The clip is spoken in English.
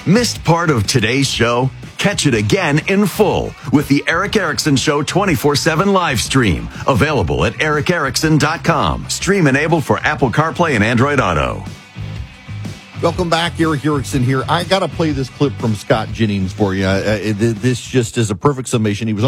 Missed part of today's show? Catch it again in full with the Eric Erickson Show 24/7 live stream. Available at ericerickson.com. Stream enabled for Apple CarPlay and Android Auto. Welcome back. Eric Erickson here. I got to play this clip from Scott Jennings for you. This just is a perfect summation. He was